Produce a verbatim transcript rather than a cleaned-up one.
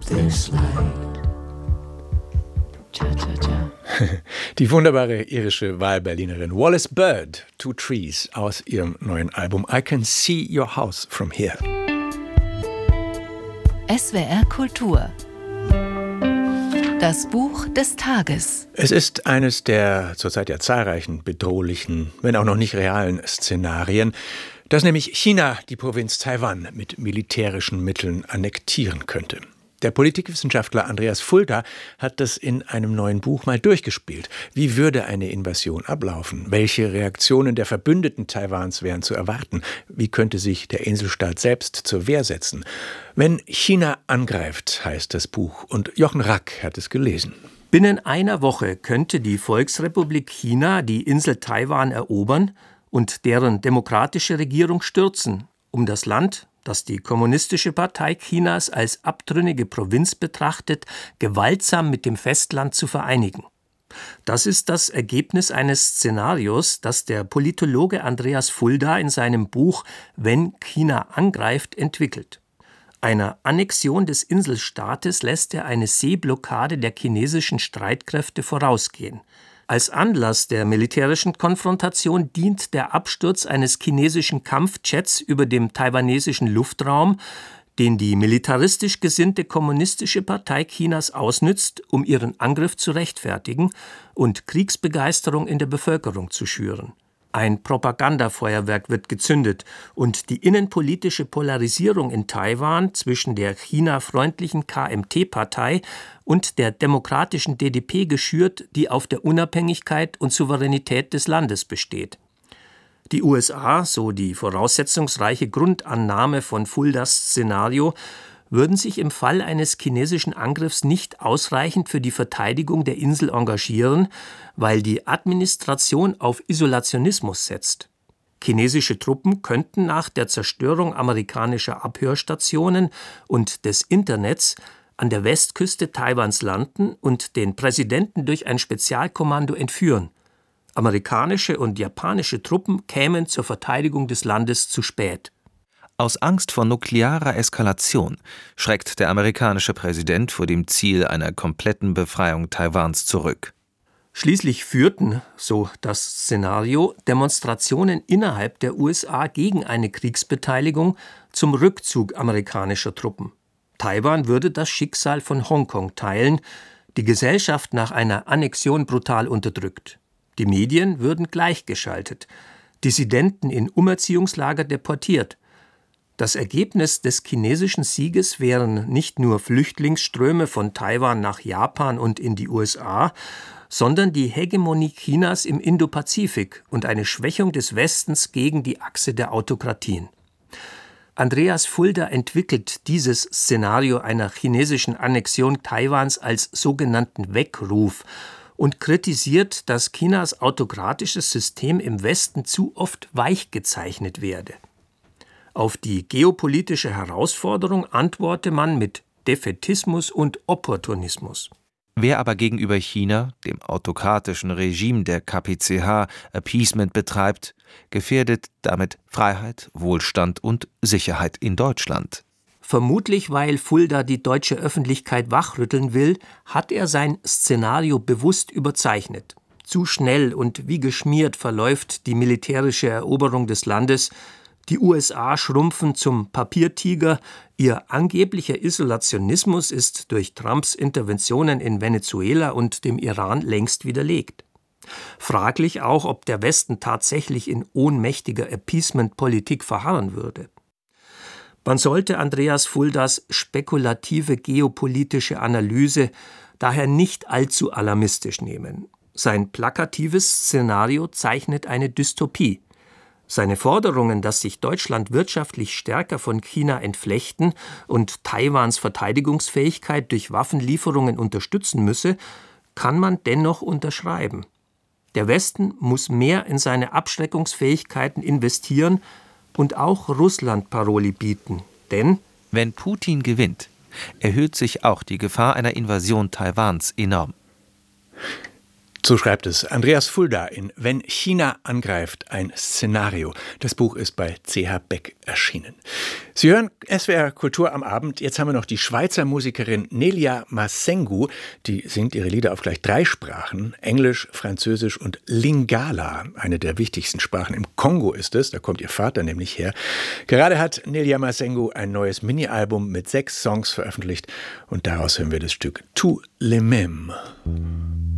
this light. Cha-cha-cha. Die wunderbare irische Wahlberlinerin Wallis Bird, Two Trees, aus ihrem neuen Album I Can See Your House From Here. S W R Kultur. Das Buch des Tages. Es ist eines der zurzeit ja zahlreichen bedrohlichen, wenn auch noch nicht realen Szenarien, dass nämlich China die Provinz Taiwan mit militärischen Mitteln annektieren könnte. Der Politikwissenschaftler Andreas Fulda hat das in einem neuen Buch mal durchgespielt. Wie würde eine Invasion ablaufen? Welche Reaktionen der Verbündeten Taiwans wären zu erwarten? Wie könnte sich der Inselstaat selbst zur Wehr setzen? Wenn China angreift, heißt das Buch. Und Jochen Rack hat es gelesen. Binnen einer Woche könnte die Volksrepublik China die Insel Taiwan erobern und deren demokratische Regierung stürzen, um das Land, das die Kommunistische Partei Chinas als abtrünnige Provinz betrachtet, gewaltsam mit dem Festland zu vereinigen. Das ist das Ergebnis eines Szenarios, das der Politologe Andreas Fulda in seinem Buch »Wenn China angreift« entwickelt. Einer Annexion des Inselstaates lässt er eine Seeblockade der chinesischen Streitkräfte vorausgehen. Als Anlass der militärischen Konfrontation dient der Absturz eines chinesischen Kampfjets über dem taiwanesischen Luftraum, den die militaristisch gesinnte Kommunistische Partei Chinas ausnützt, um ihren Angriff zu rechtfertigen und Kriegsbegeisterung in der Bevölkerung zu schüren. Ein Propagandafeuerwerk wird gezündet und die innenpolitische Polarisierung in Taiwan zwischen der China-freundlichen K M T-Partei und der demokratischen D D P geschürt, die auf der Unabhängigkeit und Souveränität des Landes besteht. Die U S A, so die voraussetzungsreiche Grundannahme von Fuldas Szenario, würden sich im Fall eines chinesischen Angriffs nicht ausreichend für die Verteidigung der Insel engagieren, weil die Administration auf Isolationismus setzt. Chinesische Truppen könnten nach der Zerstörung amerikanischer Abhörstationen und des Internets an der Westküste Taiwans landen und den Präsidenten durch ein Spezialkommando entführen. Amerikanische und japanische Truppen kämen zur Verteidigung des Landes zu spät. Aus Angst vor nuklearer Eskalation schreckt der amerikanische Präsident vor dem Ziel einer kompletten Befreiung Taiwans zurück. Schließlich führten, so das Szenario, Demonstrationen innerhalb der U S A gegen eine Kriegsbeteiligung zum Rückzug amerikanischer Truppen. Taiwan würde das Schicksal von Hongkong teilen, die Gesellschaft nach einer Annexion brutal unterdrückt. Die Medien würden gleichgeschaltet, Dissidenten in Umerziehungslager deportiert. Das Ergebnis des chinesischen Sieges wären nicht nur Flüchtlingsströme von Taiwan nach Japan und in die U S A, sondern die Hegemonie Chinas im Indopazifik und eine Schwächung des Westens gegen die Achse der Autokratien. Andreas Fulda entwickelt dieses Szenario einer chinesischen Annexion Taiwans als sogenannten Weckruf und kritisiert, dass Chinas autokratisches System im Westen zu oft weich gezeichnet werde. Auf die geopolitische Herausforderung antworte man mit Defätismus und Opportunismus. Wer aber gegenüber China, dem autokratischen Regime der K P C H, Appeasement betreibt, gefährdet damit Freiheit, Wohlstand und Sicherheit in Deutschland. Vermutlich, weil Fulda die deutsche Öffentlichkeit wachrütteln will, hat er sein Szenario bewusst überzeichnet. Zu schnell und wie geschmiert verläuft die militärische Eroberung des Landes. Die U S A schrumpfen zum Papiertiger, ihr angeblicher Isolationismus ist durch Trumps Interventionen in Venezuela und dem Iran längst widerlegt. Fraglich auch, ob der Westen tatsächlich in ohnmächtiger Appeasement-Politik verharren würde. Man sollte Andreas Fuldas spekulative geopolitische Analyse daher nicht allzu alarmistisch nehmen. Sein plakatives Szenario zeichnet eine Dystopie. Seine Forderungen, dass sich Deutschland wirtschaftlich stärker von China entflechten und Taiwans Verteidigungsfähigkeit durch Waffenlieferungen unterstützen müsse, kann man dennoch unterschreiben. Der Westen muss mehr in seine Abschreckungsfähigkeiten investieren und auch Russland Paroli bieten. Denn wenn Putin gewinnt, erhöht sich auch die Gefahr einer Invasion Taiwans enorm. So schreibt es Andreas Fulda in Wenn China angreift, ein Szenario. Das Buch ist bei C H Beck erschienen. Sie hören S W R Kultur am Abend. Jetzt haben wir noch die Schweizer Musikerin Nelia Masengo. Die singt ihre Lieder auf gleich drei Sprachen. Englisch, Französisch und Lingala. Eine der wichtigsten Sprachen im Kongo ist es. Da kommt ihr Vater nämlich her. Gerade hat Nelia Masengo ein neues Mini-Album mit sechs Songs veröffentlicht. Und daraus hören wir das Stück Tous les mêmes.